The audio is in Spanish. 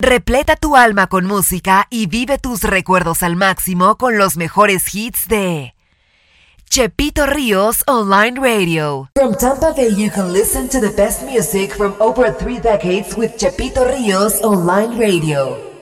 Repleta tu alma con música y vive tus recuerdos al máximo con los mejores hits de Chepito Ríos Online Radio. From Tampa Bay, you can listen to the best music from over 3 decades with Chepito Ríos Online Radio.